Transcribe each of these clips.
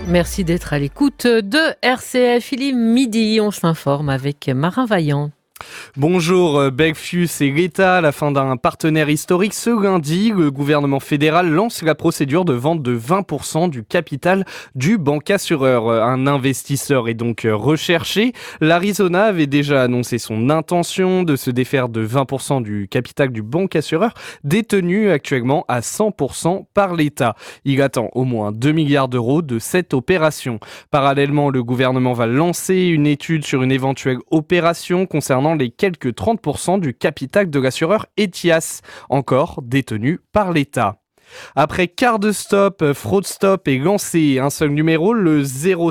Merci d'être à l'écoute de RCF. Il est midi, on s'informe avec Marin Vaillant. Bonjour, Belfius et l'État, à la fin d'un partenaire historique, ce lundi, le gouvernement fédéral lance la procédure de vente de 20% du capital du bancassureur. Un investisseur est donc recherché. L'Arizona avait déjà annoncé son intention de se défaire de 20% du capital du bancassureur, détenu actuellement à 100% par l'État. Il attend au moins 2 milliards d'euros de cette opération. Parallèlement, le gouvernement va lancer une étude sur une éventuelle opération concernant les quelques 30% du capital de l'assureur Ethias, encore détenu par l'État. Après quart de stop, Fraude Stop est lancé. Un seul numéro, le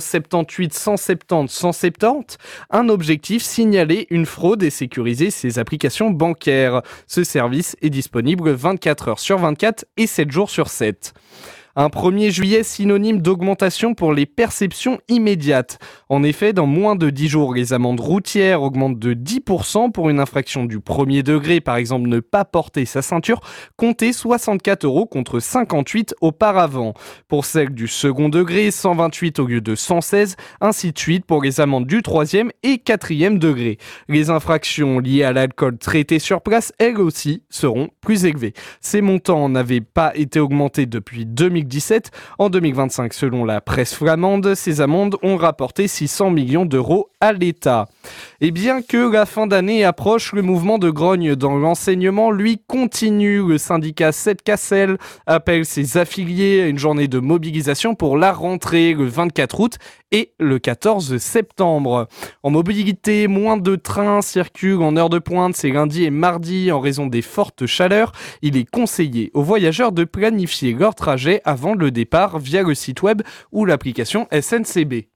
078 170 170. Un objectif, signaler une fraude et sécuriser ses applications bancaires. Ce service est disponible 24 heures sur 24 et 7 jours sur 7. Un 1er juillet synonyme d'augmentation pour les perceptions immédiates. En effet, dans moins de 10 jours, les amendes routières augmentent de 10% pour une infraction du premier degré, par exemple ne pas porter sa ceinture, comptez 64 € contre 58 auparavant. Pour celle du second degré, 128 au lieu de 116, ainsi de suite pour les amendes du troisième et quatrième degré. Les infractions liées à l'alcool traité sur place, elles aussi, seront plus élevées. Ces montants n'avaient pas été augmentés depuis 2017. En 2025, selon la presse flamande, ces amendes ont rapporté 600 millions d'euros à l'État. Et bien que la fin d'année approche, le mouvement de grogne dans l'enseignement, lui, continue. Le syndicat 7Cassel appelle ses affiliés à une journée de mobilisation pour la rentrée le 24 août et le 14 septembre. En mobilité, moins de trains circulent en heure de pointe ces lundi et mardi en raison des fortes chaleurs. Il est conseillé aux voyageurs de planifier leur trajet avant le départ via le site web ou l'application SNCB.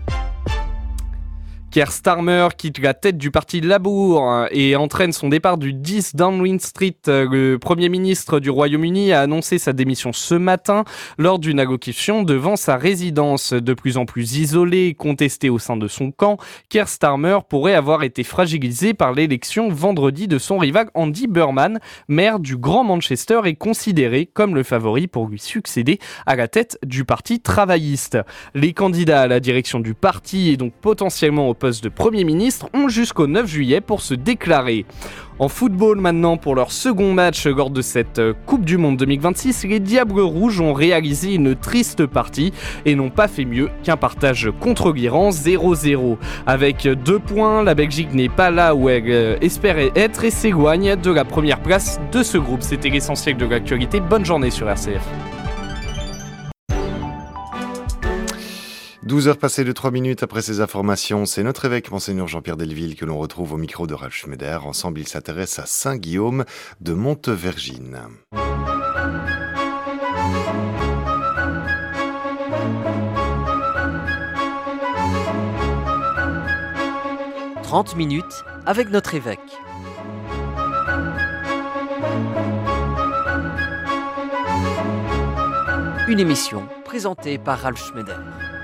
Keir Starmer quitte la tête du parti Labour et entraîne son départ du 10 Downing Street. Le Premier ministre du Royaume-Uni a annoncé sa démission ce matin lors d'une allocution devant sa résidence. De plus en plus isolé et contesté au sein de son camp, Keir Starmer pourrait avoir été fragilisé par l'élection vendredi de son rival Andy Burnham, maire du Grand Manchester et considéré comme le favori pour lui succéder à la tête du parti travailliste. Les candidats à la direction du parti et donc potentiellement au poste de Premier ministre ont jusqu'au 9 juillet pour se déclarer. En football maintenant, pour leur second match lors de cette Coupe du Monde 2026, les Diables Rouges ont réalisé une triste partie et n'ont pas fait mieux qu'un partage contre l'Iran 0-0. Avec 2 points, la Belgique n'est pas là où elle espérait être et s'éloigne de la première place de ce groupe. C'était l'essentiel de l'actualité. Bonne journée sur RCF. 12 heures passées de 3 minutes après ces informations, c'est notre évêque, Monseigneur Jean-Pierre Delville, que l'on retrouve au micro de Ralph Schneider. Ensemble, il s'intéresse à Saint-Guillaume de Montevergine. « 30 minutes avec notre évêque. Une émission présentée par Ralph Schneider.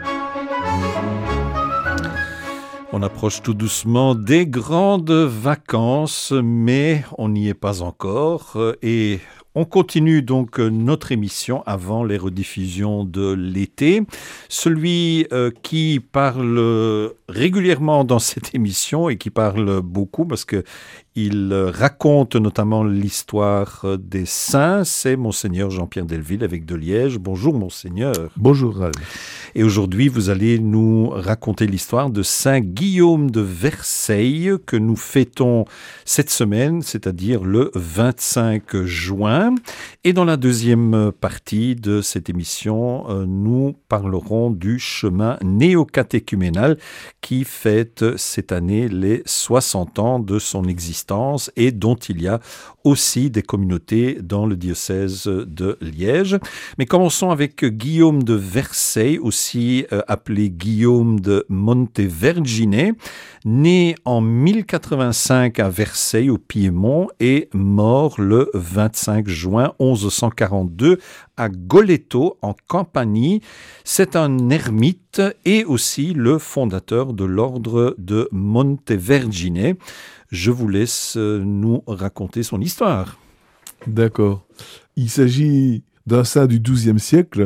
On approche tout doucement des grandes vacances, mais on n'y est pas encore. Et on continue donc notre émission avant les rediffusions de l'été. Celui qui parle régulièrement dans cette émission et qui parle beaucoup parce que il raconte notamment l'histoire des saints, c'est Monseigneur Jean-Pierre Delville, évêque de Liège. Bonjour Monseigneur. Bonjour Ralph. Et aujourd'hui, vous allez nous raconter l'histoire de Saint Guillaume de Verceil que nous fêtons cette semaine, c'est-à-dire le 25 juin. Et dans la deuxième partie de cette émission, nous parlerons du chemin néocatéchuménal qui fête cette année les 60 ans de son existence et dont il y a aussi des communautés dans le diocèse de Liège. Mais commençons avec Guillaume de Verceil, aussi appelé Guillaume de Montevergine, né en 1085 à Verceil au Piémont et mort le 25 juin 1142 à Goletto en Campanie. C'est un ermite et aussi le fondateur de l'ordre de Montevergine. Je vous laisse nous raconter son histoire. D'accord. Il s'agit d'un saint du XIIe siècle,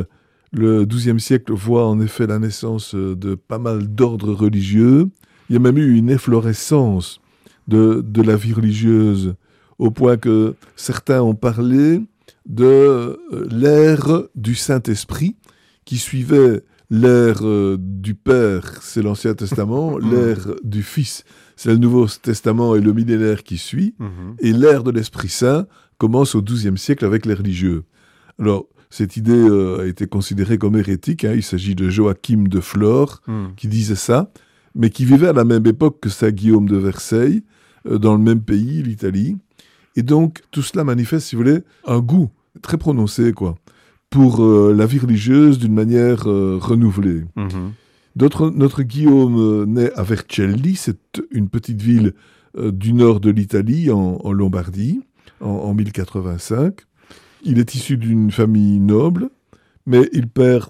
Le XIIe siècle voit en effet la naissance de pas mal d'ordres religieux. Il y a même eu une efflorescence de la vie religieuse, au point que certains ont parlé de l'ère du Saint-Esprit, qui suivait l'ère du Père, c'est l'Ancien Testament, l'ère du Fils, c'est le Nouveau Testament et le millénaire qui suit, et l'ère de l'Esprit Saint commence au XIIe siècle avec les religieux. Alors, cette idée a été considérée comme hérétique, il s'agit de Joachim de Flore qui disait ça, mais qui vivait à la même époque que saint Guillaume de Versailles, dans le même pays, l'Italie. Et donc, tout cela manifeste, si vous voulez, un goût très prononcé, pour la vie religieuse d'une manière renouvelée. Notre Guillaume naît à Vercelli, c'est une petite ville du nord de l'Italie, en Lombardie, en 1085. Il est issu d'une famille noble, mais il perd